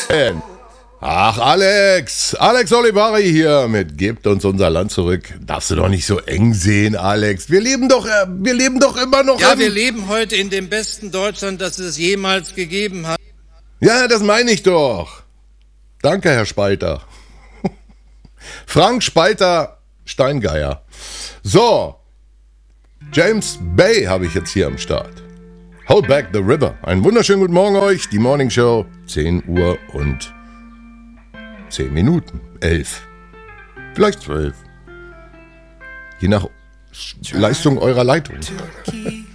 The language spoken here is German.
Ach, Alex Olivari hier mit Gebt uns unser Land zurück. Darfst du doch nicht so eng sehen, Alex. Wir leben doch immer noch. Ja, wir leben heute in dem besten Deutschland, das es jemals gegeben hat. Ja, das meine ich doch. Danke, Herr Spalter. Frank Spalter Steingeier. So, James Bay habe ich jetzt hier am Start. Hold back the river. Einen wunderschönen guten Morgen euch. Die Morning Show, 10 Uhr und 10 Minuten. 11. Vielleicht 12. Je nach Leistung eurer Leitung.